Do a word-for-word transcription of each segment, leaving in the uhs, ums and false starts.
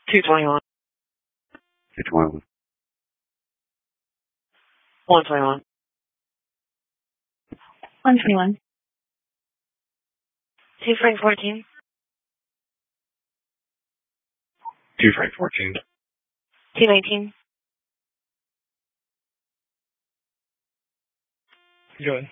two twenty-one. two twenty-one. one twenty-one. one twenty-one. two Frank fourteen. two Frank fourteen. two nineteen. Go ahead.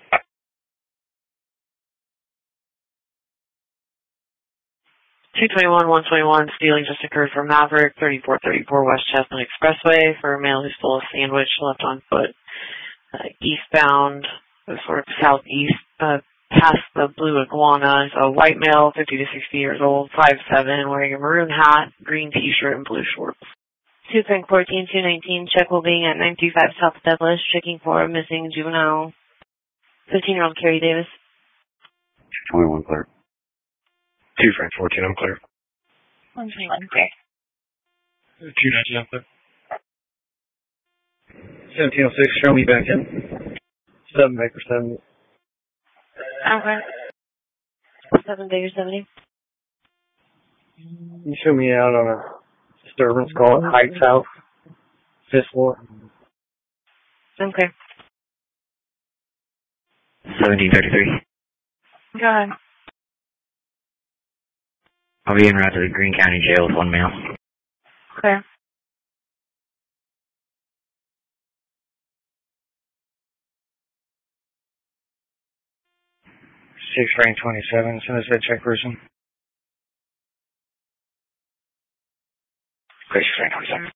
two twenty-one, one twenty-one, stealing just occurred from Maverick, thirty-four thirty-four West Chestnut Expressway for a male who stole a sandwich left on foot uh, eastbound, uh, sort of southeast, uh, past the Blue Iguana. It's a white male, fifty to sixty years old, five seven, wearing a maroon hat, green t-shirt, and blue shorts. two Frank fourteen, two nineteen, check will being at nine two five South Douglas, checking for a missing juvenile. fifteen-year-old Carrie Davis. two twenty-one, clear. two Frank fourteen, I'm clear. one twenty-one, clear. two nineteen, I'm clear. seventeen oh six, show me back in. seven Baker seventy. Okay. seven Baker seventy. You show me out on a disturbance call at Heights House, fifth floor. Okay. seventeen thirty-three. Go ahead. I'll be en route to the Greene County Jail with one male. Clear. six Frank twenty-seven, send us that check person. Gracious Frank twenty-seven.